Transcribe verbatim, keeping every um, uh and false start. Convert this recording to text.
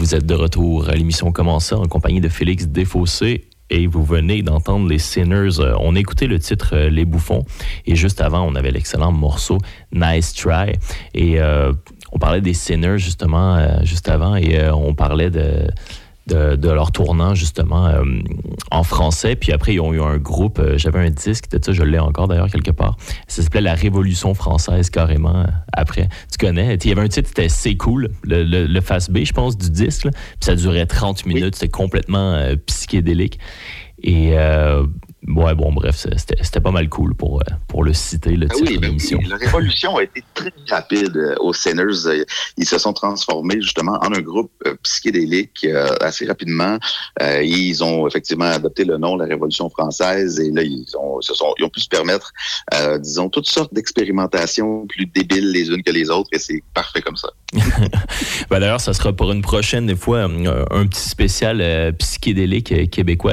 Vous êtes de retour à l'émission Comment ça en compagnie de Félix Desfossés et vous venez d'entendre les Sinners. On a écouté le titre euh, Les Bouffons et juste avant, on avait l'excellent morceau Nice Try. Et euh, on parlait des Sinners justement euh, juste avant et euh, on parlait de... De, de leur tournant, justement, euh, en français. Puis après, ils ont eu un groupe, euh, j'avais un disque de ça, je l'ai encore d'ailleurs quelque part. Ça s'appelait La Révolution française, carrément, euh, après. Tu connais? Il y avait un titre, c'était C'est cool, le, le, le face B, je pense, du disque. Là. Puis ça durait trente minutes, oui. C'était complètement euh, psychédélique. Et... Euh, Ouais, bon, bref, c'était, c'était pas mal cool pour, pour le citer, le titre ah oui, de l'émission. Oui, la révolution a été très rapide euh, aux Sinners. Euh, ils se sont transformés justement en un groupe euh, psychédélique euh, assez rapidement. Euh, ils ont effectivement adopté le nom, la Révolution française, et là, ils ont, se sont, ils ont pu se permettre, euh, disons, toutes sortes d'expérimentations plus débiles les unes que les autres, et c'est parfait comme ça. ben d'ailleurs, ça sera pour une prochaine fois un, un petit spécial euh, psychédélique euh, québécois.